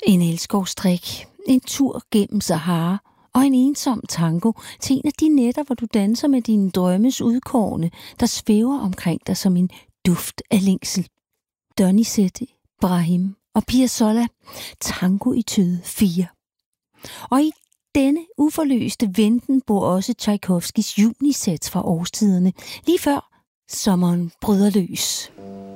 En elskovsstrik, en tur gennem Sahara og en ensom tango til en af de nætter, hvor du danser med dine drømmes udkårne, der svæver omkring dig som en duft af længsel. Donizetti, Brahim og Piazzolla, tango i Tøde 4. Og i denne uforløste venten bor også Tchaikovskis junisats fra årstiderne, lige før sommeren bryder løs.